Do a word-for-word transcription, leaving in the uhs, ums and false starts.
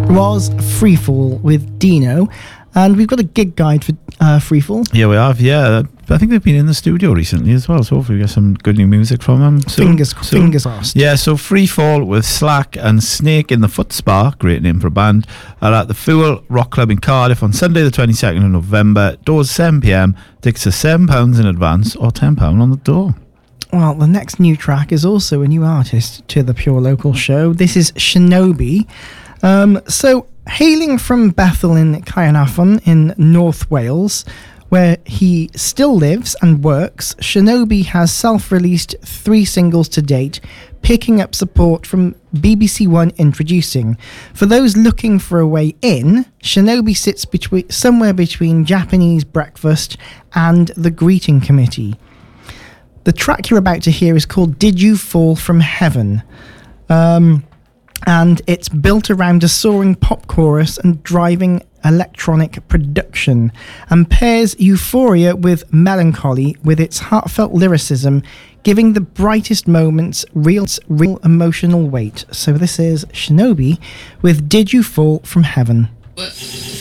was Freefall with Dino, and we've got a gig guide for uh, Freefall. Yeah, we have. Yeah, I think they've been in the studio recently as well, so hopefully we get some good new music from them. So, fingers, so, fingers crossed. Yeah, so Freefall with Slack and Snake in the Foot Spa, great name for a band, are at the Fool Rock Club in Cardiff on Sunday the twenty-second of November. Doors seven p.m. Tickets are seven pounds in advance or ten pounds on the door. Well, the next new track is also a new artist to the Pure Local show. This is Shinobi. Um, so, hailing from Bethel in Caernarfon in North Wales, where he still lives and works, Shinobi has self-released three singles to date, picking up support from B B C One Introducing. For those looking for a way in, Shinobi sits between somewhere between Japanese Breakfast and The Greeting Committee. The track you're about to hear is called Did You Fall From Heaven? Um, and it's built around a soaring pop chorus and driving electronic production, and pairs euphoria with melancholy with its heartfelt lyricism, giving the brightest moments real, real emotional weight. So this is Shinobi with Did You Fall From Heaven?